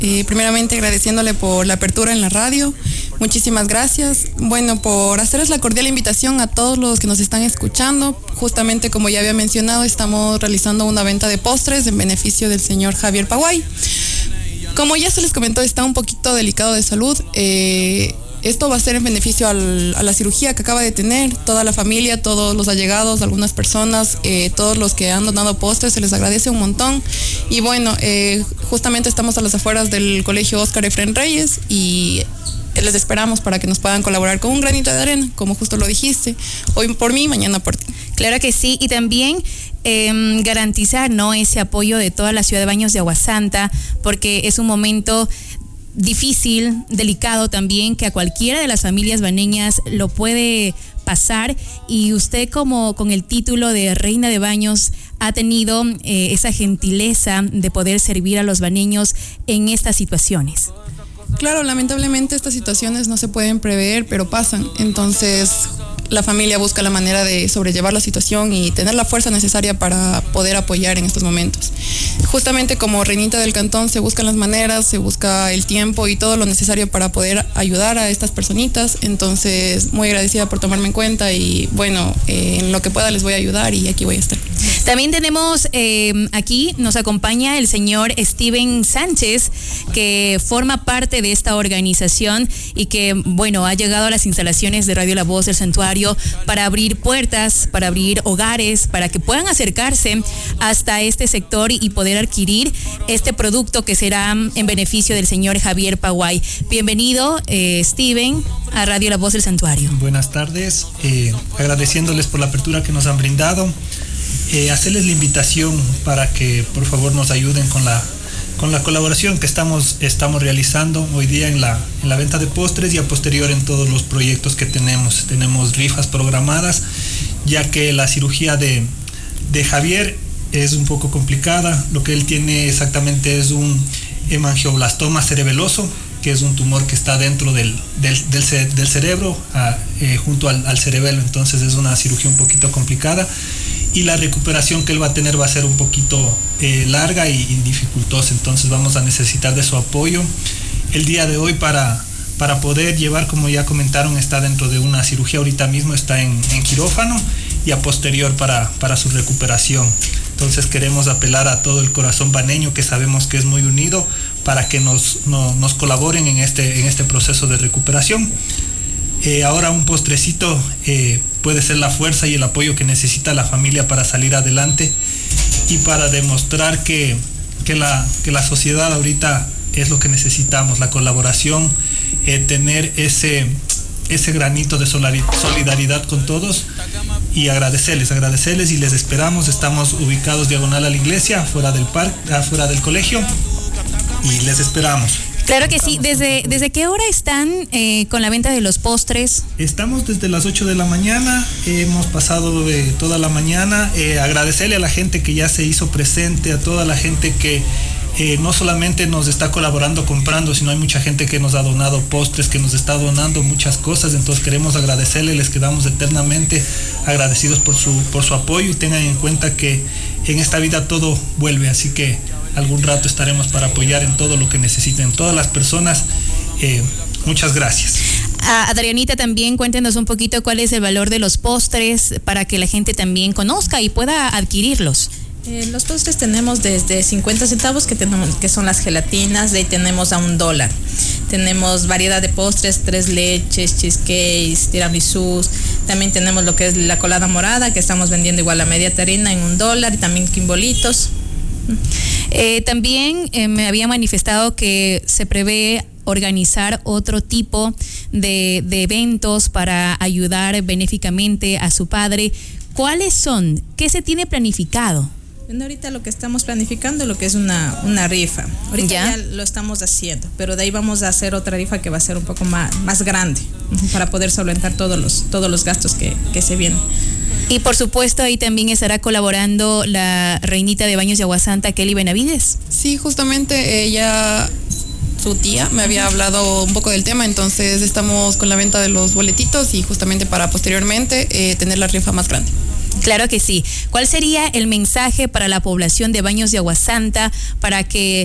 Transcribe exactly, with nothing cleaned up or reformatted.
Eh, primeramente agradeciéndole por la apertura en la radio. Muchísimas gracias. Bueno, por hacerles la cordial invitación a todos los que nos están escuchando. Justamente como ya había mencionado, estamos realizando una venta de postres en beneficio del señor Javier Paguay. Como ya se les comentó, está un poquito delicado de salud. Eh, Esto va a ser en beneficio al, a la cirugía que acaba de tener, toda la familia, todos los allegados, algunas personas, eh, todos los que han donado postres, se les agradece un montón. Y bueno, eh, justamente estamos a las afueras del Colegio Óscar Efrén Reyes y les esperamos para que nos puedan colaborar con un granito de arena, como justo lo dijiste, hoy por mí, mañana por ti. Claro que sí, y también eh, garantizar, ¿no?, ese apoyo de toda la ciudad de Baños de Aguasanta, porque es un momento difícil, delicado también, que a cualquiera de las familias baneñas lo puede pasar, y usted, como con el título de Reina de Baños, ha tenido eh, esa gentileza de poder servir a los baneños en estas situaciones. Claro, lamentablemente estas situaciones no se pueden prever, pero pasan. Entonces, la familia busca la manera de sobrellevar la situación y tener la fuerza necesaria para poder apoyar en estos momentos. Justamente como reinita del cantón se buscan las maneras, se busca el tiempo y todo lo necesario para poder ayudar a estas personitas. Entonces, muy agradecida por tomarme en cuenta y bueno, eh, en lo que pueda les voy a ayudar y aquí voy a estar. También tenemos eh, aquí, nos acompaña el señor Steven Sánchez, que forma parte de esta organización y que, bueno, ha llegado a las instalaciones de Radio La Voz del Santuario para abrir puertas, para abrir hogares, para que puedan acercarse hasta este sector y poder adquirir este producto que será en beneficio del señor Javier Paguay. Bienvenido, eh, Steven, a Radio La Voz del Santuario. Buenas tardes, eh, agradeciéndoles por la apertura que nos han brindado. Eh, hacerles la invitación para que por favor nos ayuden con la con la colaboración que estamos estamos realizando hoy día en la en la venta de postres y a posterior en todos los proyectos que tenemos. Tenemos rifas programadas, ya que la cirugía de, de Javier es un poco complicada. Lo que él tiene exactamente es un hemangioblastoma cerebeloso, que es un tumor que está dentro del, del, del, del cerebro, a, eh, junto al, al cerebelo. Entonces es una cirugía un poquito complicada y la recuperación que él va a tener va a ser un poquito eh, larga y, y dificultosa. Entonces vamos a necesitar de su apoyo el día de hoy para, para poder llevar, como ya comentaron, está dentro de una cirugía ahorita mismo, está en, en quirófano y a posterior para, para su recuperación. Entonces queremos apelar a todo el corazón baneño, que sabemos que es muy unido, para que nos, no, nos colaboren en este, en este proceso de recuperación. Eh, ahora un postrecito eh, puede ser la fuerza y el apoyo que necesita la familia para salir adelante y para demostrar que, que, la, que la sociedad ahorita es lo que necesitamos, la colaboración, eh, tener ese, ese granito de solidaridad con todos y agradecerles, agradecerles y les esperamos. Estamos ubicados diagonal a la iglesia, fuera del parque, afuera del colegio, y les esperamos. Claro que sí. ¿Desde, desde qué hora están eh, con la venta de los postres? Estamos desde las ocho de la mañana, hemos pasado eh, toda la mañana. Eh, agradecerle a la gente que ya se hizo presente, a toda la gente que eh, no solamente nos está colaborando comprando, sino hay mucha gente que nos ha donado postres, que nos está donando muchas cosas. Entonces queremos agradecerle, les quedamos eternamente agradecidos por su, por su apoyo, y tengan en cuenta que en esta vida todo vuelve, así que algún rato estaremos para apoyar en todo lo que necesiten todas las personas. Eh, muchas gracias. A Adrianita, también cuéntenos un poquito cuál es el valor de los postres para que la gente también conozca y pueda adquirirlos. Eh, los postres tenemos desde cincuenta centavos, que tenemos, que son las gelatinas, de ahí tenemos a un dólar. Tenemos variedad de postres, tres leches, cheesecakes, tiramisús. También tenemos lo que es la colada morada, que estamos vendiendo igual a media tarina en un dólar, y también quimbolitos. Eh, también eh, me había manifestado que se prevé organizar otro tipo de, de eventos para ayudar benéficamente a su padre. ¿Cuáles son? ¿Qué se tiene planificado? Bueno, ahorita lo que estamos planificando, lo que es una, una rifa. Ahorita ya. ya lo estamos haciendo, pero de ahí vamos a hacer otra rifa que va a ser un poco más, más grande, para poder solventar todos los, todos los gastos que, que se vienen. Y por supuesto ahí también estará colaborando la reinita de Baños de Aguasanta, Kelly Benavides. Sí, justamente ella, su tía, me había hablado un poco del tema, entonces estamos con la venta de los boletitos y justamente para posteriormente eh, tener la rifa más grande. Claro que sí. ¿Cuál sería el mensaje para la población de Baños de Aguasanta para que